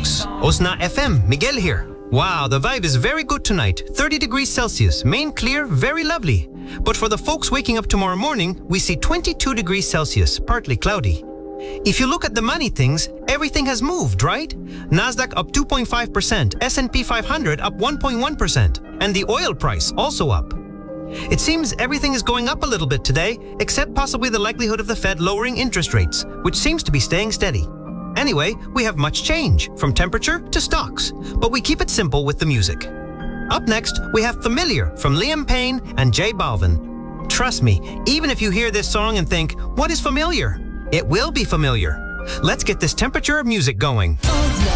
folks. Osna FM, Miguel here. Wow, the vibe is very good tonight. 30 degrees Celsius, main clear, very lovely. But for the folks waking up tomorrow morning, we see 22 degrees Celsius, partly cloudy. If you look at the money things, everything has moved, right? Nasdaq up 2.5%, S&P 500 up 1.1%, and the oil price also up. It seems everything is going up a little bit today, except possibly the likelihood of the Fed lowering interest rates, which seems to be staying steady. Anyway, we have much change, from temperature to stocks, but we keep it simple with the music. Up next, we have Familiar from Liam Payne and J Balvin. Trust me, even if you hear this song and think, what is familiar? It will be familiar. Let's get this temperature of music going.